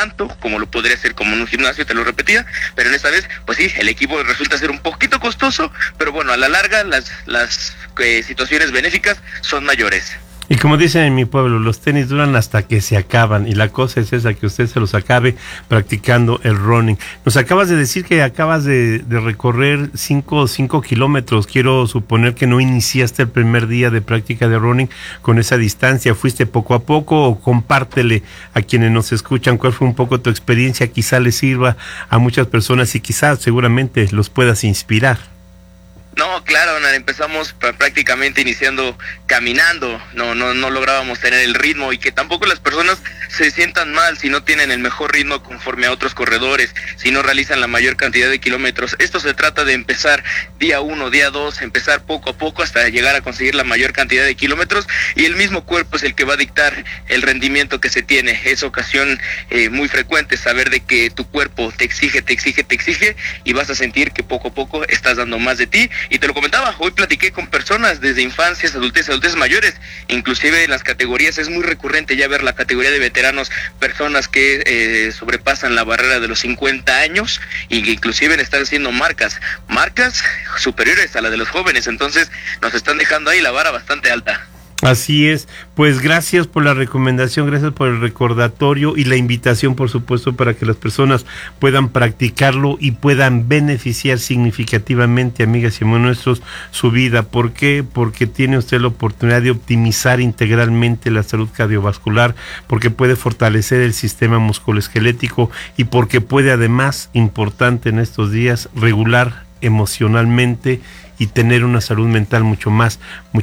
tanto como lo podría hacer como en un gimnasio, te lo repetía, pero en esta vez, pues sí, el equipo resulta ser un poquito costoso, pero bueno, a la larga las situaciones benéficas son mayores. Y como dicen en mi pueblo, los tenis duran hasta que se acaban, y la cosa es esa, que usted se los acabe practicando el running. Nos acabas de decir que acabas de recorrer 5 kilómetros. Quiero suponer que no iniciaste el primer día de práctica de running con esa distancia. ¿Fuiste poco a poco o compártele a quienes nos escuchan cuál fue un poco tu experiencia? Quizá les sirva a muchas personas y quizá seguramente los puedas inspirar. No, claro, empezamos prácticamente iniciando caminando, no lográbamos tener el ritmo, y que tampoco las personas se sientan mal si no tienen el mejor ritmo conforme a otros corredores, si no realizan la mayor cantidad de kilómetros. Esto se trata de empezar día 1, día 2, empezar poco a poco hasta llegar a conseguir la mayor cantidad de kilómetros, y el mismo cuerpo es el que va a dictar el rendimiento que se tiene. Es ocasión muy frecuente saber de que tu cuerpo te exige, y vas a sentir que poco a poco estás dando más de ti. Y te lo comentaba, hoy platiqué con personas desde infancias, adultez mayores, inclusive en las categorías es muy recurrente ya ver la categoría de veteranos, personas que sobrepasan la barrera de los 50 años y que inclusive están haciendo marcas superiores a la de los jóvenes. Entonces nos están dejando ahí la vara bastante alta. Así es, pues gracias por la recomendación, gracias por el recordatorio y la invitación, por supuesto, para que las personas puedan practicarlo y puedan beneficiar significativamente, amigas y amigos nuestros, su vida. ¿Por qué? Porque tiene usted la oportunidad de optimizar integralmente la salud cardiovascular, porque puede fortalecer el sistema musculoesquelético y porque puede, además, importante en estos días, regular emocionalmente y tener una salud mental mucho más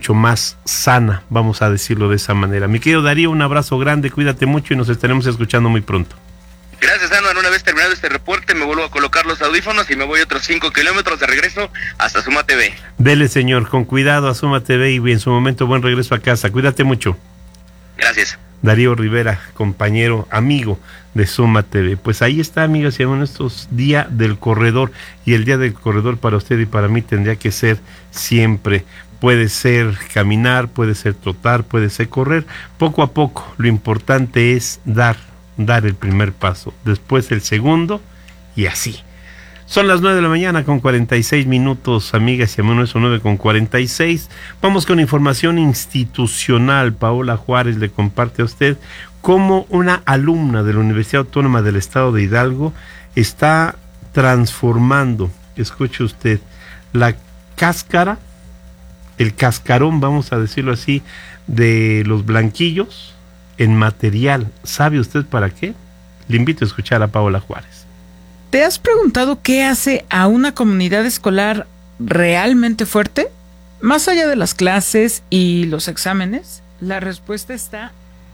sana, vamos a decirlo de esa manera. Mi querido Darío, un abrazo grande, cuídate mucho y nos estaremos escuchando muy pronto. Gracias, Anuar. Una vez terminado este reporte, me vuelvo a colocar los audífonos y me voy otros 5 kilómetros de regreso hasta Suma TV. Dele, señor, con cuidado a Suma TV y en su momento buen regreso a casa. Cuídate mucho. Gracias. Darío Rivera, compañero, amigo de Suma TV. Pues ahí está, amigas y amigos, estos Día del Corredor, y el Día del Corredor para usted y para mí tendría que ser siempre. Puede ser caminar, puede ser trotar, puede ser correr, poco a poco. Lo importante es dar el primer paso, después el segundo, y así. Son las 9 de la mañana con 46 minutos, amigas y amigos, 9 con 46. Vamos con información institucional. Paola Juárez le comparte a usted cómo una alumna de la Universidad Autónoma del Estado de Hidalgo está transformando, escuche usted, la cáscara, el cascarón, vamos a decirlo así, de los blanquillos en material. ¿Sabe usted para qué? Le invito a escuchar a Paola Juárez. ¿Te has preguntado qué hace a una comunidad escolar realmente fuerte? Más allá de las clases y los exámenes, la respuesta está...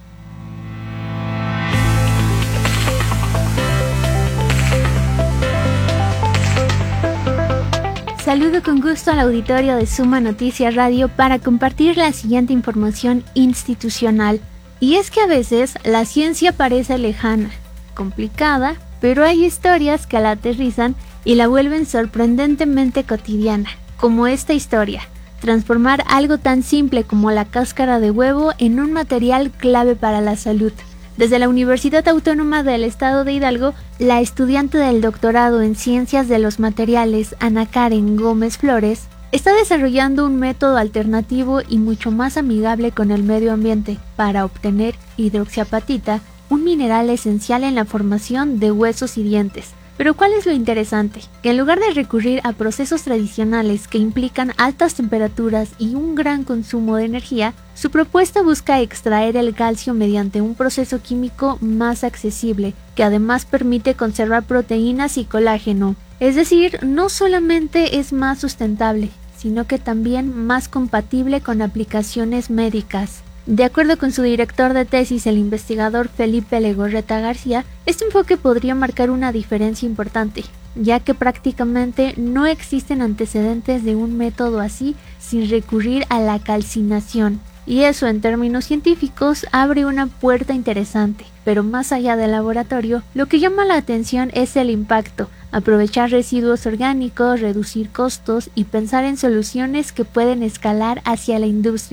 Saludo con gusto al auditorio de Suma Noticias Radio para compartir la siguiente información institucional. Y es que a veces la ciencia parece lejana, complicada, pero hay historias que la aterrizan y la vuelven sorprendentemente cotidiana, como esta historia: transformar algo tan simple como la cáscara de huevo en un material clave para la salud. Desde la Universidad Autónoma del Estado de Hidalgo, la estudiante del doctorado en Ciencias de los Materiales, Ana Karen Gómez Flores, está desarrollando un método alternativo y mucho más amigable con el medio ambiente para obtener hidroxiapatita, un mineral esencial en la formación de huesos y dientes. Pero ¿cuál es lo interesante? Que en lugar de recurrir a procesos tradicionales que implican altas temperaturas y un gran consumo de energía, su propuesta busca extraer el calcio mediante un proceso químico más accesible, que además permite conservar proteínas y colágeno. Es decir, no solamente es más sustentable, sino que también más compatible con aplicaciones médicas. De acuerdo con su director de tesis, el investigador Felipe Legorreta García, este enfoque podría marcar una diferencia importante, ya que prácticamente no existen antecedentes de un método así sin recurrir a la calcinación. Y eso, en términos científicos, abre una puerta interesante. Pero más allá del laboratorio, lo que llama la atención es el impacto: aprovechar residuos orgánicos, reducir costos y pensar en soluciones que pueden escalar hacia la industria.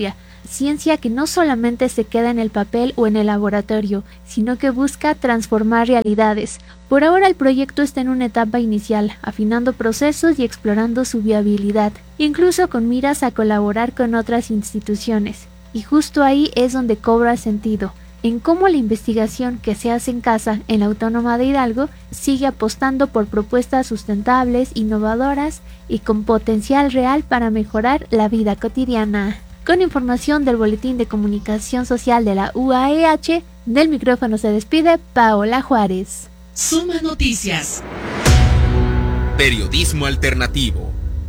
ciencia que no solamente se queda en el papel o en el laboratorio, sino que busca transformar realidades. Por ahora el proyecto está en una etapa inicial, afinando procesos y explorando su viabilidad, incluso con miras a colaborar con otras instituciones. Y justo ahí es donde cobra sentido, en cómo la investigación que se hace en casa en la Autónoma de Hidalgo sigue apostando por propuestas sustentables, innovadoras y con potencial real para mejorar la vida cotidiana. Con información del Boletín de Comunicación Social de la UAEH, del micrófono se despide Paola Juárez. Suma Noticias. Periodismo alternativo.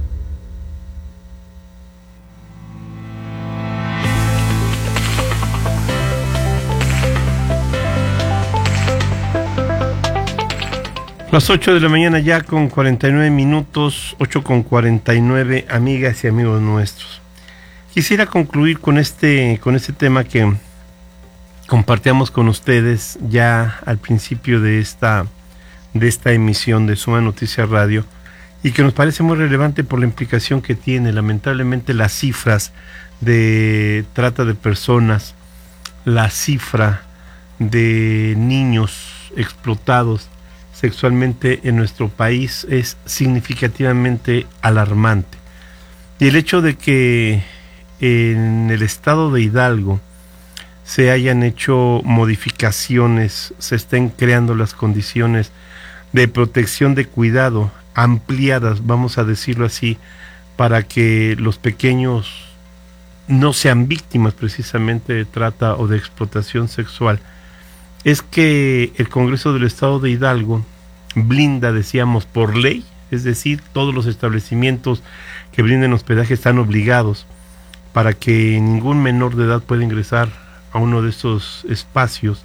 Las 8 de la mañana ya con 49 minutos, 8:49, amigas y amigos nuestros. Quisiera concluir con este tema que compartíamos con ustedes ya al principio de esta emisión de Suma Noticias Radio y que nos parece muy relevante por la implicación que tiene. Lamentablemente las cifras de trata de personas, la cifra de niños explotados sexualmente en nuestro país es significativamente alarmante. Y el hecho de que en el estado de Hidalgo se hayan hecho modificaciones, se estén creando las condiciones de protección, de cuidado ampliadas, vamos a decirlo así, para que los pequeños no sean víctimas precisamente de trata o de explotación sexual, es que el Congreso del Estado de Hidalgo blinda, decíamos, por ley, es decir, todos los establecimientos que brinden hospedaje están obligados para que ningún menor de edad pueda ingresar a uno de esos espacios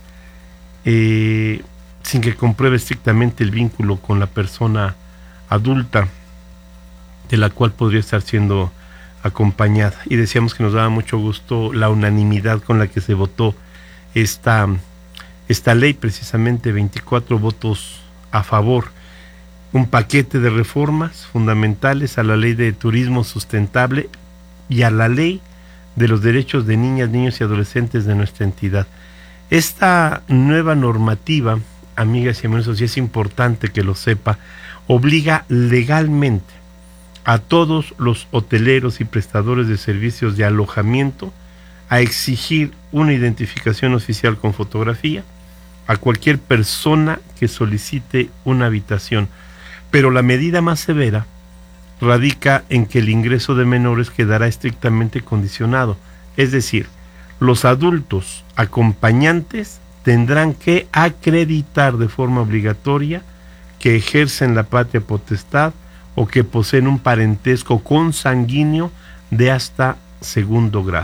sin que compruebe estrictamente el vínculo con la persona adulta de la cual podría estar siendo acompañada. Y decíamos que nos daba mucho gusto la unanimidad con la que se votó esta ley, precisamente 24 votos a favor, un paquete de reformas fundamentales a la ley de turismo sustentable y a la ley de los derechos de niñas, niños y adolescentes de nuestra entidad. Esta nueva normativa, amigas y amigos, y es importante que lo sepa, obliga legalmente a todos los hoteleros y prestadores de servicios de alojamiento a exigir una identificación oficial con fotografía a cualquier persona que solicite una habitación. Pero la medida más severa radica en que el ingreso de menores quedará estrictamente condicionado. Es decir, los adultos acompañantes tendrán que acreditar de forma obligatoria que ejercen la patria potestad o que poseen un parentesco consanguíneo de hasta segundo grado.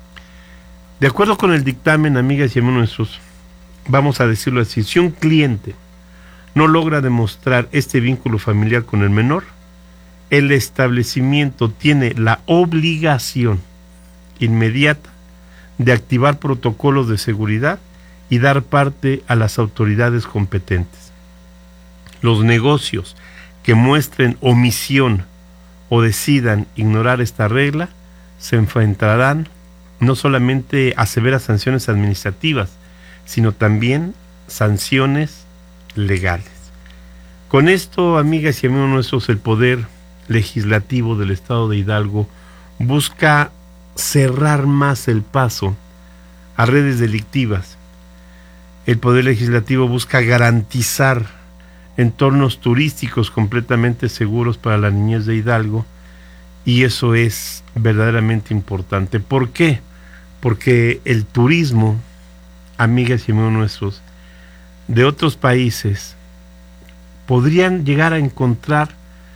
De acuerdo con el dictamen, amigas y amigos nuestros, vamos a decirlo así, si un cliente no logra demostrar este vínculo familiar con el menor, el establecimiento tiene la obligación inmediata de activar protocolos de seguridad y dar parte a las autoridades competentes. Los negocios que muestren omisión o decidan ignorar esta regla se enfrentarán no solamente a severas sanciones administrativas, sino también sanciones legales. Con esto, amigas y amigos nuestros, el Poder Legislativo del Estado de Hidalgo busca cerrar más el paso a redes delictivas. El Poder Legislativo busca garantizar entornos turísticos completamente seguros para la niñez de Hidalgo, y eso es verdaderamente importante. ¿Por qué? Porque el turismo, amigas y amigos nuestros, de otros países podrían llegar a encontrar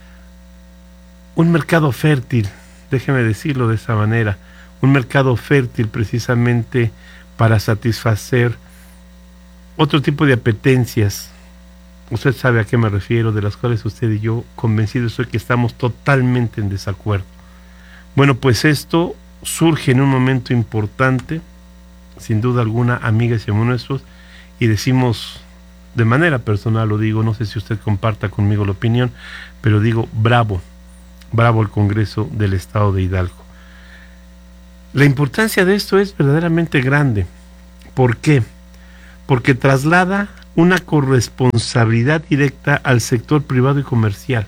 un mercado fértil, déjeme decirlo de esa manera, un mercado fértil precisamente para satisfacer otro tipo de apetencias. Usted sabe a qué me refiero, de las cuales usted y yo convencidos estoy que estamos totalmente en desacuerdo. Bueno, pues esto surge en un momento importante, sin duda alguna, amigas y amigos nuestros, y decimos de manera personal, lo digo, no sé si usted comparta conmigo la opinión, pero digo, bravo, bravo el Congreso del Estado de Hidalgo. La importancia de esto es verdaderamente grande. ¿Por qué? Porque traslada una corresponsabilidad directa al sector privado y comercial.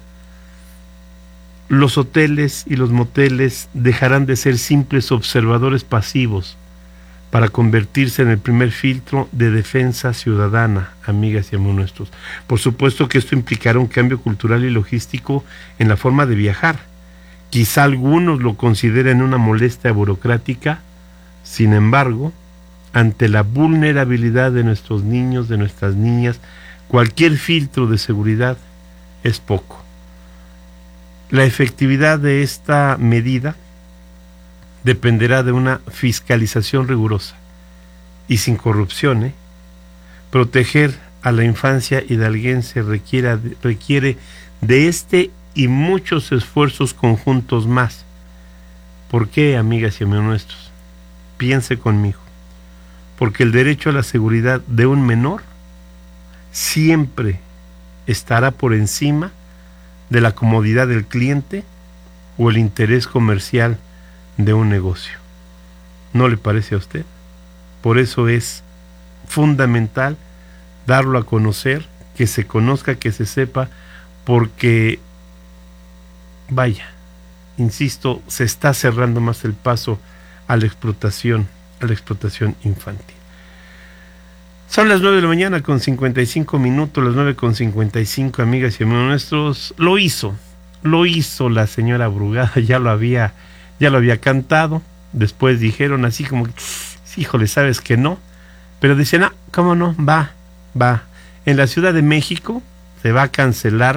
Los hoteles y los moteles dejarán de ser simples observadores pasivos para convertirse en el primer filtro de defensa ciudadana, amigas y amigos nuestros. Por supuesto que esto implicará un cambio cultural y logístico en la forma de viajar. Quizá algunos lo consideren una molestia burocrática, sin embargo, ante la vulnerabilidad de nuestros niños, de nuestras niñas, cualquier filtro de seguridad es poco. La efectividad de esta medida dependerá de una fiscalización rigurosa y sin corrupción. Proteger a la infancia hidalguense requiere de este y muchos esfuerzos conjuntos más. ¿Por qué, amigas y amigos nuestros? Piense conmigo. Porque el derecho a la seguridad de un menor siempre estará por encima de la comodidad del cliente o el interés comercial de un negocio. ¿No le parece a usted? Por eso es fundamental darlo a conocer, que se conozca, que se sepa, porque, vaya, insisto, se está cerrando más el paso a la explotación infantil. Son las 9 de la mañana con 55 minutos, las 9:55, amigas y amigos nuestros. Lo hizo la señora Brugada, ya lo había cantado. Después dijeron así como, híjole, sabes que no, pero dicen, ¿cómo no? Va. En la Ciudad de México se va a cancelar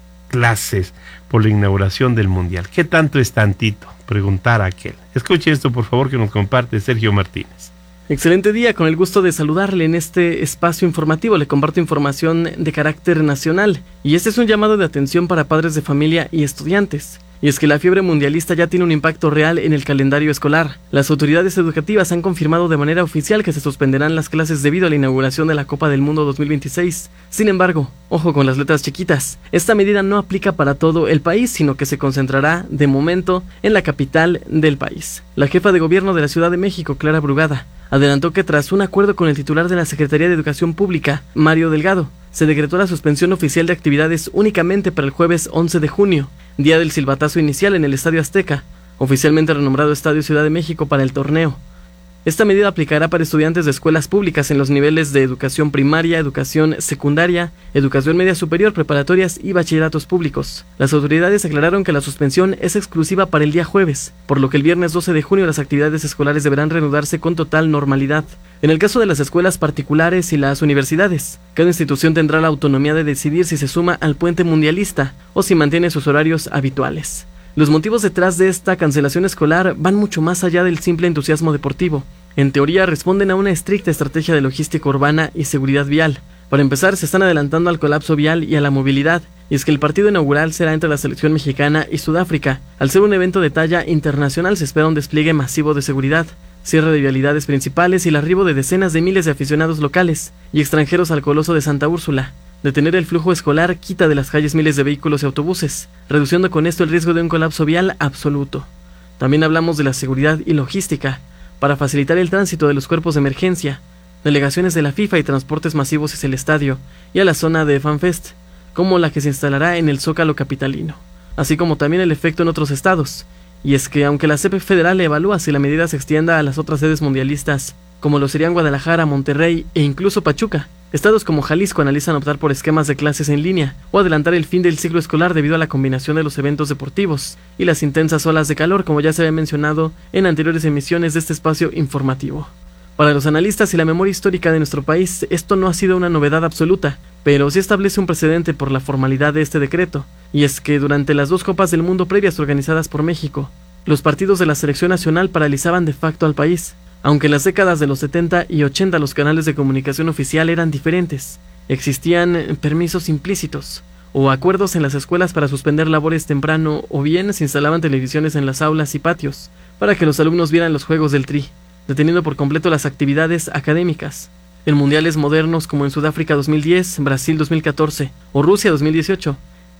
clases por la inauguración del Mundial. ¿Qué tanto es tantito? Preguntara aquel. Escuche esto, por favor, que nos comparte Sergio Martínez. Excelente día, con el gusto de saludarle en este espacio informativo. Le comparto información de carácter nacional y este es un llamado de atención para padres de familia y estudiantes. Y es que la fiebre mundialista ya tiene un impacto real en el calendario escolar. Las autoridades educativas han confirmado de manera oficial que se suspenderán las clases debido a la inauguración de la Copa del Mundo 2026. Sin embargo, ojo con las letras chiquitas, esta medida no aplica para todo el país, sino que se concentrará, de momento, en la capital del país. La jefa de gobierno de la Ciudad de México, Clara Brugada, adelantó que tras un acuerdo con el titular de la Secretaría de Educación Pública, Mario Delgado, se decretó la suspensión oficial de actividades únicamente para el jueves 11 de junio, día del silbatazo inicial en el Estadio Azteca, oficialmente renombrado Estadio Ciudad de México para el torneo. Esta medida aplicará para estudiantes de escuelas públicas en los niveles de educación primaria, educación secundaria, educación media superior, preparatorias y bachilleratos públicos. Las autoridades aclararon que la suspensión es exclusiva para el día jueves, por lo que el viernes 12 de junio las actividades escolares deberán reanudarse con total normalidad. En el caso de las escuelas particulares y las universidades, cada institución tendrá la autonomía de decidir si se suma al puente mundialista o si mantiene sus horarios habituales. Los motivos detrás de esta cancelación escolar van mucho más allá del simple entusiasmo deportivo. En teoría responden a una estricta estrategia de logística urbana y seguridad vial. Para empezar, se están adelantando al colapso vial y a la movilidad, y es que el partido inaugural será entre la selección mexicana y Sudáfrica. Al ser un evento de talla internacional se espera un despliegue masivo de seguridad, cierre de vialidades principales y el arribo de decenas de miles de aficionados locales y extranjeros al Coloso de Santa Úrsula. Detener el flujo escolar quita de las calles miles de vehículos y autobuses, reduciendo con esto el riesgo de un colapso vial absoluto. También hablamos de la seguridad y logística, para facilitar el tránsito de los cuerpos de emergencia, delegaciones de la FIFA y transportes masivos hacia el estadio y a la zona de FanFest, como la que se instalará en el Zócalo capitalino, así como también el efecto en otros estados. Y es que aunque la CEP federal evalúa si la medida se extienda a las otras sedes mundialistas, como lo serían Guadalajara, Monterrey e incluso Pachuca, estados como Jalisco analizan optar por esquemas de clases en línea o adelantar el fin del ciclo escolar debido a la combinación de los eventos deportivos y las intensas olas de calor, como ya se había mencionado en anteriores emisiones de este espacio informativo. Para los analistas y la memoria histórica de nuestro país, esto no ha sido una novedad absoluta, pero sí establece un precedente por la formalidad de este decreto, y es que durante las 2 Copas del Mundo previas organizadas por México, los partidos de la selección nacional paralizaban de facto al país. Aunque en las décadas de los 70 y 80 los canales de comunicación oficial eran diferentes, existían permisos implícitos o acuerdos en las escuelas para suspender labores temprano, o bien se instalaban televisiones en las aulas y patios para que los alumnos vieran los juegos del Tri, deteniendo por completo las actividades académicas. En mundiales modernos como en Sudáfrica 2010, Brasil 2014 o Rusia 2018,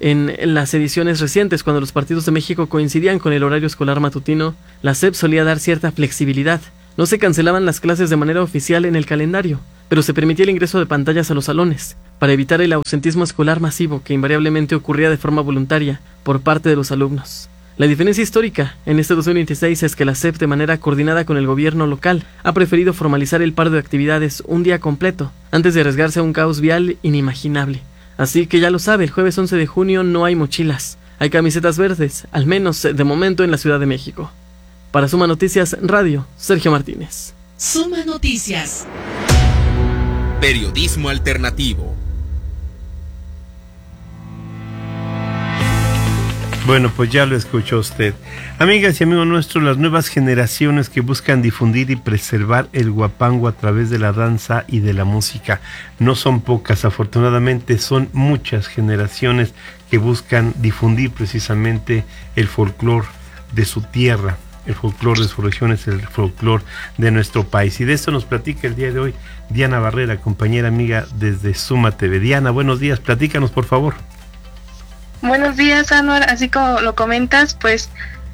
En las ediciones recientes, cuando los partidos de México coincidían con el horario escolar matutino, la SEP solía dar cierta flexibilidad. No se cancelaban las clases de manera oficial en el calendario, pero se permitía el ingreso de pantallas a los salones, para evitar el ausentismo escolar masivo que invariablemente ocurría de forma voluntaria por parte de los alumnos. La diferencia histórica en este 2026 es que la SEP, de manera coordinada con el gobierno local, ha preferido formalizar el paro de actividades un día completo, antes de arriesgarse a un caos vial inimaginable. Así que ya lo sabe, el jueves 11 de junio no hay mochilas, hay camisetas verdes, al menos de momento en la Ciudad de México. Para Suma Noticias Radio, Sergio Martínez. Suma Noticias. Periodismo alternativo. Bueno, pues ya lo escuchó usted. Amigas y amigos nuestros, las nuevas generaciones que buscan difundir y preservar el huapango a través de la danza y de la música no son pocas, afortunadamente son muchas generaciones que buscan difundir precisamente el folclor de su tierra, el folclor de sus regiones, el folclor de nuestro país. Y de esto nos platica el día de hoy Diana Barrera, compañera amiga desde Suma TV. Diana, buenos días, platícanos por favor. Buenos días, Anuar. Así como lo comentas, pues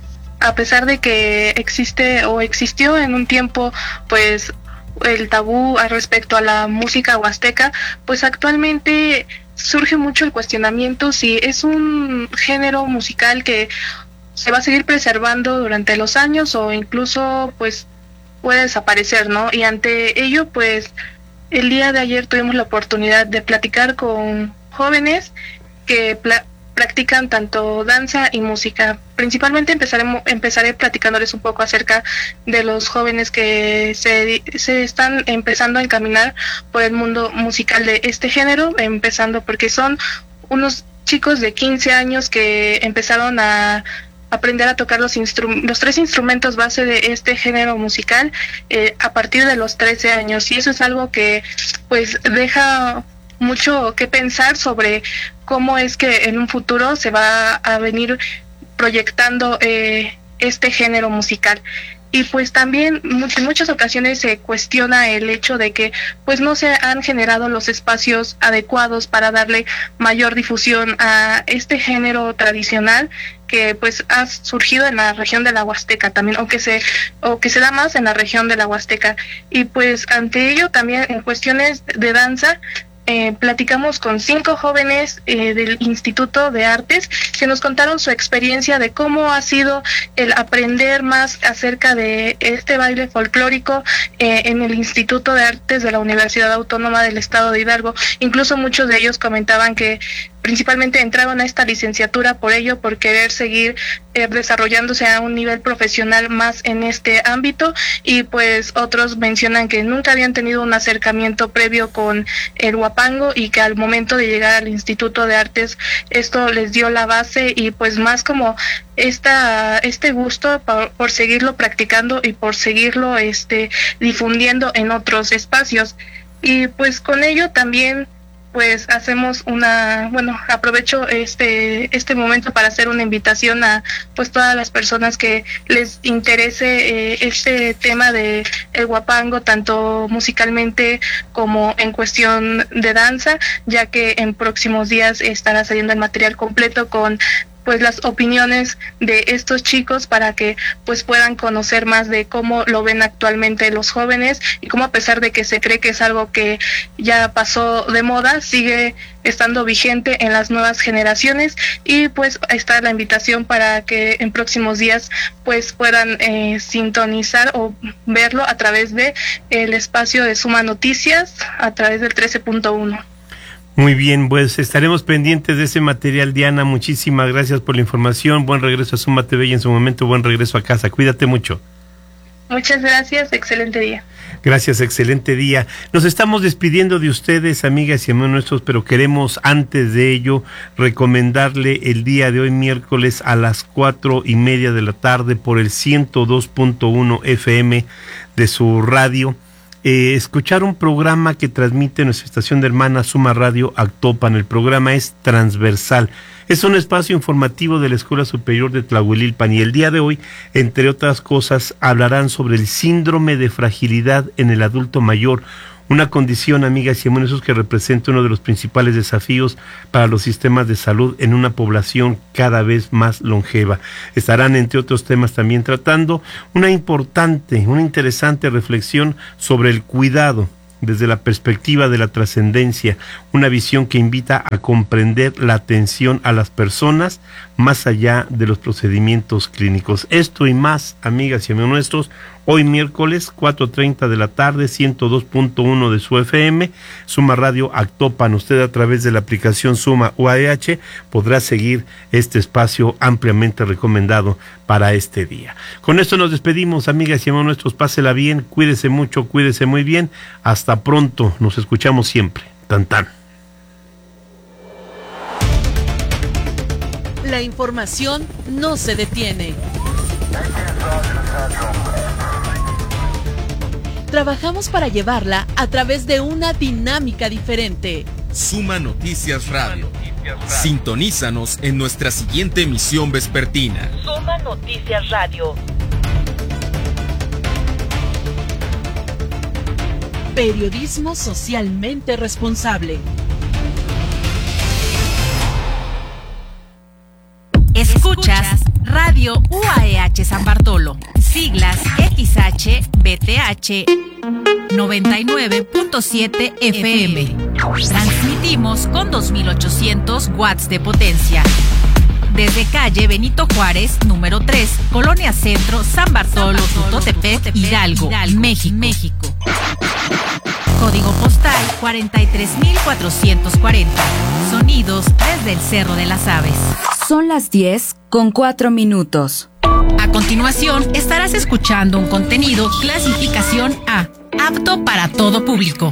a pesar de que existe o existió en un tiempo pues el tabú al respecto a la música huasteca, pues actualmente surge mucho el cuestionamiento si es un género musical que se va a seguir preservando durante los años o incluso pues puede desaparecer, ¿no? Y ante ello, pues el día de ayer tuvimos la oportunidad de platicar con jóvenes que practican tanto danza y música. Principalmente empezaré platicándoles un poco acerca de los jóvenes que se están empezando a encaminar por el mundo musical de este género, empezando porque son unos chicos de 15 años que empezaron a aprender a tocar los 3 instrumentos base de este género musical a partir de los 13 años, y eso es algo que pues deja mucho que pensar sobre cómo es que en un futuro se va a venir proyectando este género musical. Y pues también en muchas ocasiones se cuestiona el hecho de que pues no se han generado los espacios adecuados para darle mayor difusión a este género tradicional que pues ha surgido en la región de la Huasteca también, o que se da más en la región de la Huasteca. Y pues ante ello también en cuestiones de danza platicamos con 5 jóvenes del Instituto de Artes que nos contaron su experiencia de cómo ha sido el aprender más acerca de este baile folclórico en el Instituto de Artes de la Universidad Autónoma del Estado de Hidalgo. Incluso muchos de ellos comentaban que principalmente entraron a esta licenciatura por querer seguir desarrollándose a un nivel profesional más en este ámbito, y pues otros mencionan que nunca habían tenido un acercamiento previo con el huapango y que al momento de llegar al Instituto de Artes esto les dio la base y pues más como este gusto por seguirlo practicando y por seguirlo difundiendo en otros espacios. Y pues con ello también pues hacemos aprovecho este momento para hacer una invitación a pues todas las personas que les interese este tema de el huapango, tanto musicalmente como en cuestión de danza, ya que en próximos días estará saliendo el material completo con pues las opiniones de estos chicos para que pues puedan conocer más de cómo lo ven actualmente los jóvenes y cómo, a pesar de que se cree que es algo que ya pasó de moda, sigue estando vigente en las nuevas generaciones. Y pues está la invitación para que en próximos días pues puedan sintonizar o verlo a través de el espacio de Suma Noticias a través del 13.1. Muy bien, pues estaremos pendientes de ese material. Diana, muchísimas gracias por la información. Buen regreso a Suma TV y en su momento buen regreso a casa. Cuídate mucho. Muchas gracias, excelente día. Gracias, excelente día. Nos estamos despidiendo de ustedes, amigas y amigos nuestros, pero queremos antes de ello recomendarle el día de hoy, miércoles, a las 4:30 de la tarde por el 102.1 FM de su radio, escuchar un programa que transmite nuestra estación de hermana Suma Radio Actopan. El programa es Transversal. Es un espacio informativo de la Escuela Superior de Tlahuelilpan, y el día de hoy, entre otras cosas, hablarán sobre el síndrome de fragilidad en el adulto mayor, una condición, amigas y amigos, que representa uno de los principales desafíos para los sistemas de salud en una población cada vez más longeva. Estarán, entre otros temas, también tratando una interesante reflexión sobre el cuidado desde la perspectiva de la trascendencia, una visión que invita a comprender la atención a las personas más allá de los procedimientos clínicos. Esto y más, amigas y amigos nuestros, hoy miércoles 4:30 de la tarde, 102.1 de su FM, Suma Radio Actopan. Usted, a través de la aplicación Suma UAH, podrá seguir este espacio ampliamente recomendado para este día. Con esto nos despedimos, amigas y amigos nuestros. Pásela bien, cuídese mucho, cuídese muy bien. Hasta pronto, nos escuchamos siempre. Tan tan. La información no se detiene. Trabajamos para llevarla a través de una dinámica diferente. Suma Noticias Radio. Sintonízanos en nuestra siguiente emisión vespertina. Suma Noticias Radio. Periodismo socialmente responsable. Escuchas Radio UAH San Bartolo, siglas XHBTH 99.7 FM. Transmitimos con 2800 watts de potencia. Desde calle Benito Juárez, número 3, Colonia Centro, San Bartolo, Tutotepec, Hidalgo, México. Código postal 43440. Sonidos desde el Cerro de las Aves. Son las 10:04. A continuación, estarás escuchando un contenido clasificación A, apto para todo público.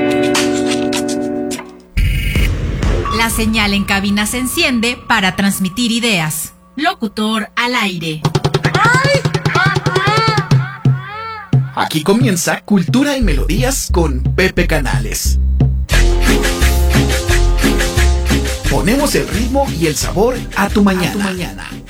La señal en cabina se enciende para transmitir ideas. Locutor al aire. Aquí comienza Cultura y Melodías con Pepe Canales. Ponemos el ritmo y el sabor a tu mañana.